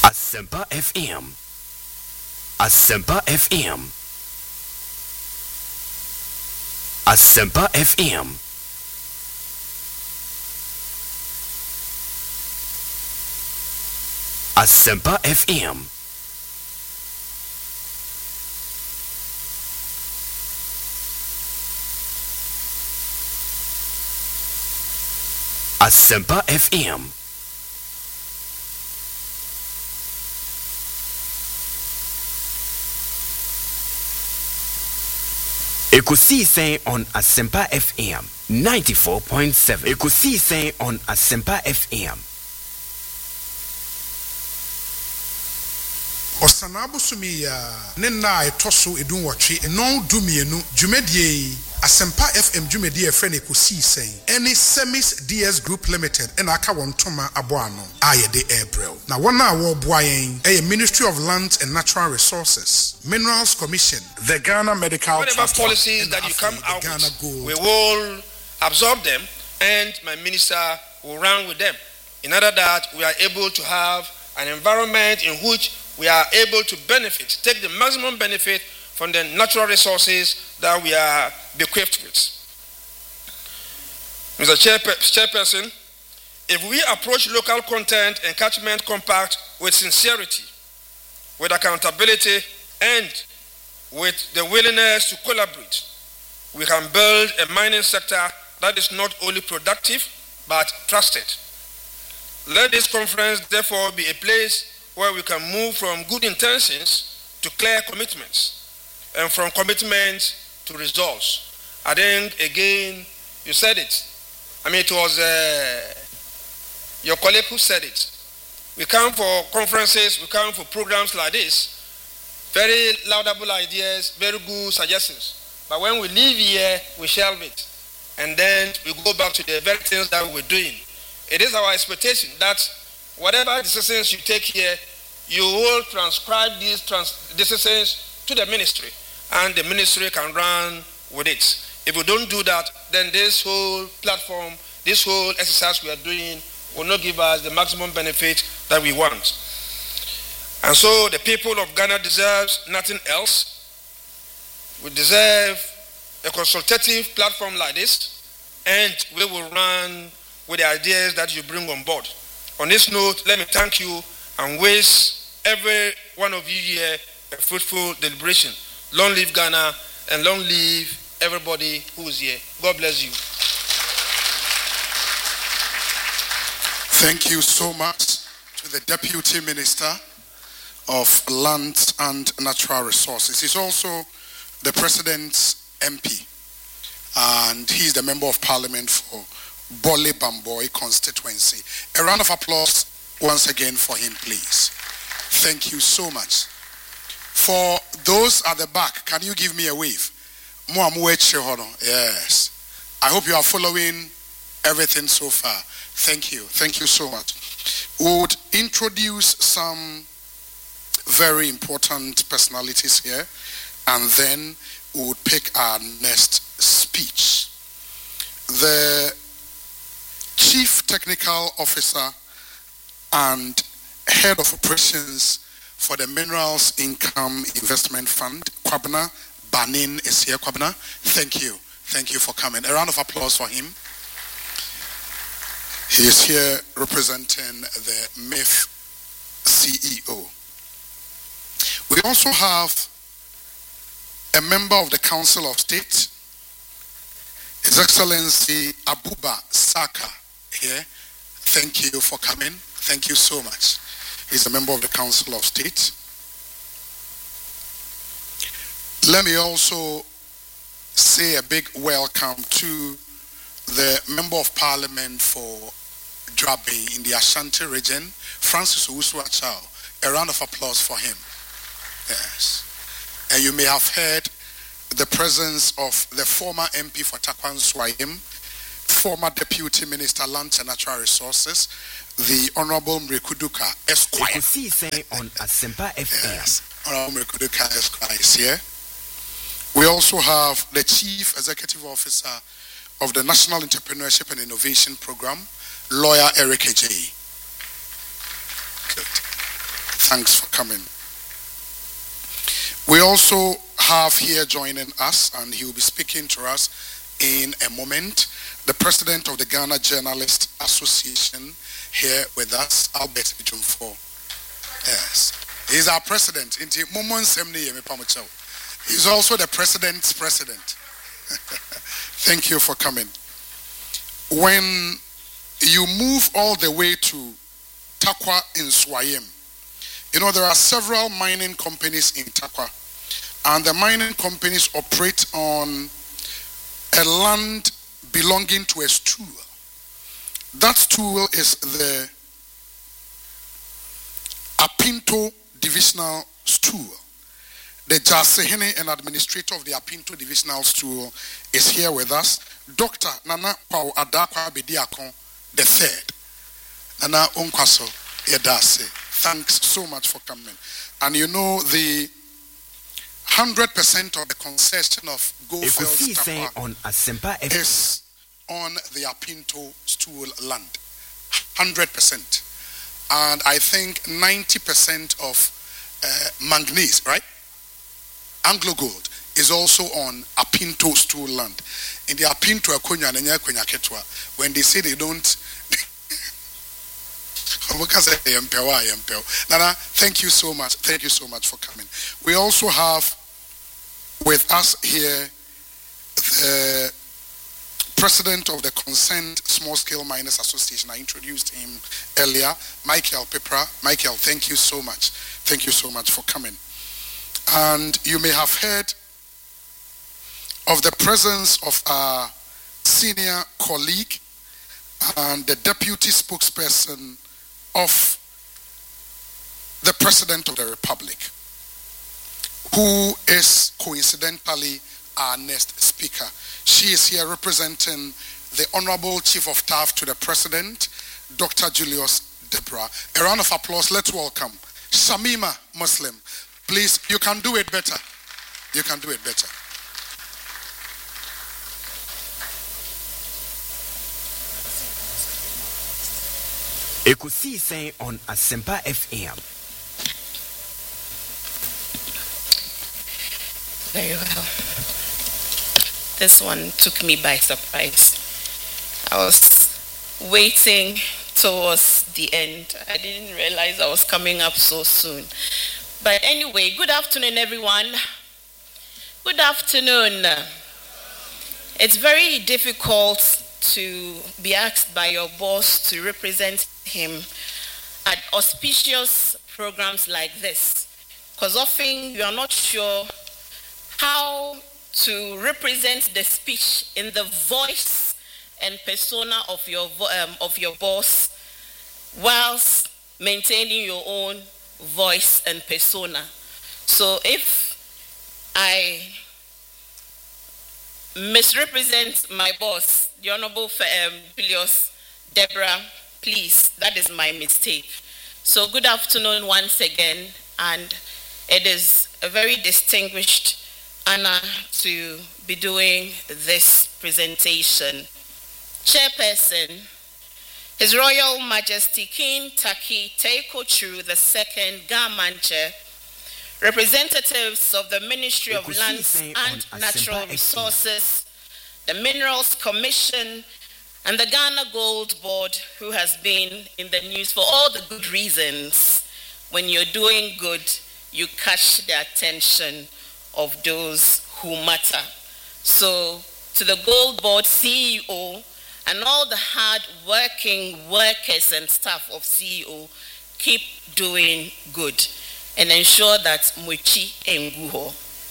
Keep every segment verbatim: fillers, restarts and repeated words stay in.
Asempa F M. Asempa F M. Asempa F M. Asempa F M. Asempa F M. Ekusi saying on Asempa F M ninety-four point seven. Ekusi saying on Asempa F M. Osanabu sumiya nena etoso edun watwe no dumienu dwumedie Asempa F M dwumedie friend Ekusi saying any Semis D S Group Limited and aka wontoma aboano ayede April na wona wo boayen e Ministry of Lands and Natural Resources Minerals Commission the Ghana Medical whatever Trust policies that you come out with, we will absorb them and my minister will run with them in order that we are able to have an environment in which we are able to benefit, take the maximum benefit from the natural resources that we are bequeathed with. Mister Chairper- Chairperson, if we approach local content and catchment compact with sincerity, with accountability, and with the willingness to collaborate, we can build a mining sector that is not only productive, but trusted. Let this conference therefore be a place where we can move from good intentions to clear commitments and from commitments to results. I think, again, you said it. I mean, it was uh, your colleague who said it. We come for conferences, we come for programs like this, very laudable ideas, very good suggestions. But when we leave here, we shelve it. And then we go back to the very things that we're doing. It is our expectation that whatever decisions you take here, you will transcribe these trans- decisions to the ministry, and the ministry can run with it. If we don't do that, then this whole platform, this whole exercise we are doing will not give us the maximum benefit that we want. And so the people of Ghana deserves nothing else. We deserve a consultative platform like this, and we will run with the ideas that you bring on board. On this note, let me thank you and wish every one of you here a fruitful deliberation. Long live Ghana and long live everybody who is here. God bless you. Thank you so much to the Deputy Minister of Land and Natural Resources. He's also the President's M P, and he's the Member of Parliament for Bole Bamboy constituency. A round of applause once again for him, please. Thank you so much. For those at the back, can you give me a wave? Yes. I hope you are following everything so far. Thank you. Thank you so much. We would introduce some very important personalities here, and then we would pick our next speech. The Chief Technical Officer and Head of Operations for the Minerals Income Investment Fund, Kwabena Banin, is here. Kwabena, thank you. Thank you for coming. A round of applause for him. He is here representing the M I F C E O. We also have a member of the Council of State, His Excellency Abuba Saka, here. Thank you for coming. Thank you so much. He's a member of the Council of State. Let me also say a big welcome to the Member of Parliament for Drabe in the Ashanti region, Francis Owusu-Achao. A round of applause for him. Yes. And you may have heard the presence of the former M P for Takwan Swahim, former Deputy Minister Land and Natural Resources, the Honorable Mrekuduka Esquire. See say on Asempa F M. Yes, Honorable Mrekuduka Esquire is here. We also have the Chief Executive Officer of the National Entrepreneurship and Innovation Program, Lawyer Eric Ejei. Good. Thanks for coming. We also have here joining us, and he will be speaking to us in a moment, the president of the Ghana Journalists Association here with us, Albert Ejumfo. Yes, he's our president. He's also the president's president. Thank you for coming. When you move all the way to Tarkwa in Swayim, you know, there are several mining companies in Tarkwa, and the mining companies operate on a land belonging to a stool. That stool is the Apinto Divisional Stool. The Jasehene and administrator of the Apinto Divisional Stool is here with us, Doctor Nana Pau Adakwa Bediakon the third. Nana Unkwaso Yedase. Thanks so much for coming. And you know, the one hundred percent of the concession of Goldfields Tarkwa on Asempa is on the Apinto Stool land. one hundred percent. And I think ninety percent of uh, manganese, right? Anglo Gold is also on Apinto Stool land. In the Apinto Akunya and Nyakunya Ketwa, when they say they don't, Nana, thank you so much. Thank you so much for coming. We also have with us here the president of the Concerned Small Scale Miners Association. I introduced him earlier, Michael Pepra. Michael, thank you so much. Thank you so much for coming. And you may have heard of the presence of our senior colleague and the deputy spokesperson of the President of the Republic, who is coincidentally our next speaker. She is here representing the Honorable Chief of Staff to the President, Doctor Julius Deborah. A round of applause. Let's welcome Shamima Muslim. Please, you can do it better. You can do it better. Ekusi saying on Asempa F M. Very well. This one took me by surprise. I was waiting towards the end. I didn't realize I was coming up so soon. But anyway, good afternoon, everyone. Good afternoon. It's very difficult to be asked by your boss to represent him at auspicious programs like this, because often you are not sure how to represent the speech in the voice and persona of your um, of your boss, whilst maintaining your own voice and persona. So if I misrepresent my boss, the Honorable um, Julius Deborah, please, that is my mistake. So good afternoon once again, and it is a very distinguished honor to be doing this presentation. Chairperson, His Royal Majesty King Taki Teikochu the Second Gamanche, representatives of the Ministry of Lands and Natural Resources, the Minerals Commission, and the Ghana Gold Board, who has been in the news for all the good reasons. When you're doing good, you catch the attention of those who matter. So, to the Gold Board C E O and all the hard-working workers and staff of C E O, keep doing good and ensure that Muchi Enguho.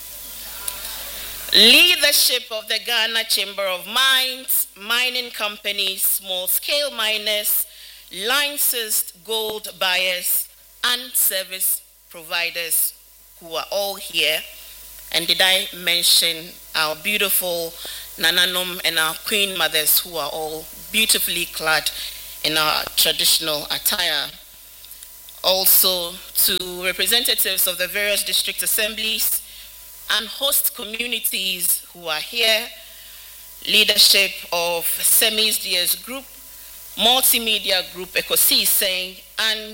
Leadership of the Ghana Chamber of Mines, mining companies, small-scale miners, licensed gold buyers, and service providers who are all here. And did I mention our beautiful Nananom and our Queen Mothers who are all beautifully clad in our traditional attire. Also to representatives of the various district assemblies and host communities who are here, leadership of Semis D S Group, Multimedia Group, Ecosystem, and